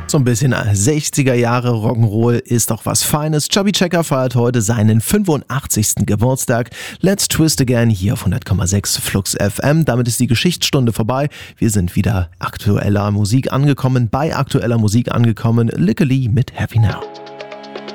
So ein bisschen 60er Jahre Rock'n'Roll ist doch was Feines. Chubby Checker feiert heute seinen 85. Geburtstag. Let's Twist Again hier auf 100,6 Flux FM. Damit ist die Geschichtsstunde vorbei. Wir sind wieder bei aktueller Musik angekommen. Lickely mit Happy Now.